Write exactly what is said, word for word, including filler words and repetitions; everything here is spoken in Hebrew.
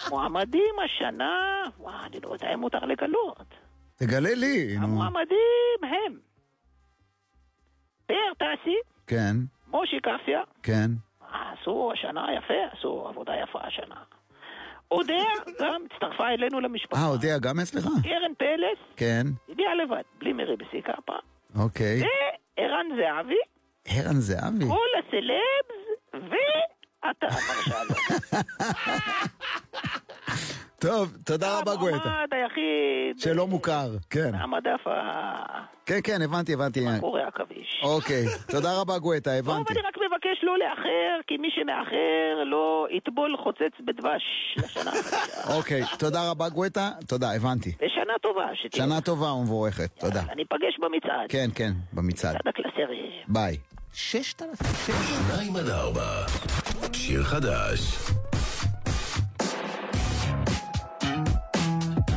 מועמדים השנה, וואו, אני לא יודע אם מותר לגלות. תגלה לי. המועמדים הם פאר טסי, כן. מושי קפיה. כן. עשו השנה יפה, עשו עבודה יפה השנה. אודיה גם הצטרפה אלינו למשפחה. אה, אודיה גם אצלך? קרן פלס. כן. הגיעה לבד, בלי מרי בסיקאפה. אוקיי. וערן זהבי. ערן זהבי? כל הסלבס, ואתה מרשה לו. טוב, תודה רבה גואטה. המועמד היחיד. שלא מוכר, כן. המדף ה... כן, כן, הבנתי, הבנתי. מאחורי עכביש. אוקיי, תודה רבה גואטה, הבנתי. טוב, אני רק מבקש לא לאחר, כי מי שמאחר לא יטבול חוצץ בדבש לשנה החדשה. אוקיי, תודה רבה גואטה, תודה, הבנתי. ושנה טובה. שנה טובה ומבורכת, תודה. אני פגש במצעד. כן, כן, במצעד. מצעד הקלסרי. ביי. ששת אלפים. שניים עד ארבע. שיר חדש.